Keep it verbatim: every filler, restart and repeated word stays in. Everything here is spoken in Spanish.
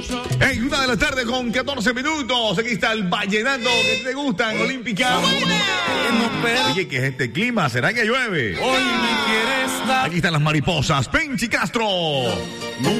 Hey, una de la tarde con catorce minutos. Aquí está el vallenato que te gustan, Olímpica. Oye, ¿qué es este clima? ¿Será que llueve? Hoy me quieres dar. Aquí están las mariposas. Penchi Castro.